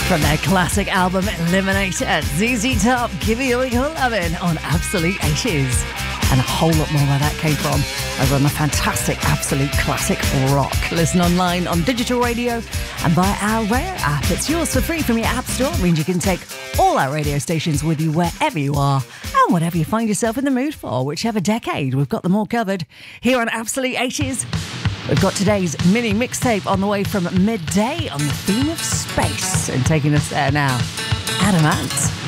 From their classic album Eliminator, ZZ Top, Give You All Your Lovin' on Absolute 80s. And a whole lot more where that came from over on the fantastic Absolute Classic Rock. Listen online on digital radio and via our Rare app. It's yours for free from your app store. It means you can take all our radio stations with you wherever you are and whatever you find yourself in the mood for, whichever decade. We've got them all covered here on Absolute 80s. We've got today's mini mixtape on the way from midday on the theme of space. And taking us there now, Adamant.